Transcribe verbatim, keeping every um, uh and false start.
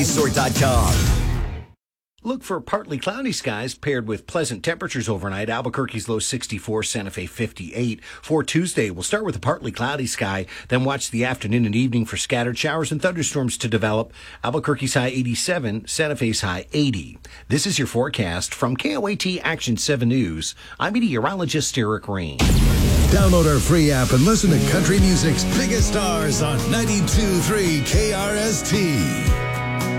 store dot com. Look for partly cloudy skies paired with pleasant temperatures overnight. Albuquerque's low sixty-four, Santa Fe fifty-eight. For Tuesday, we'll start with a partly cloudy sky, then watch the afternoon and evening for scattered showers and thunderstorms to develop. Albuquerque's high eighty-seven, Santa Fe's high eighty. This is your forecast from K O A T Action seven News. I'm meteorologist Eric Rain. Download our free app and listen to country music's biggest stars on ninety-two point three K R S T.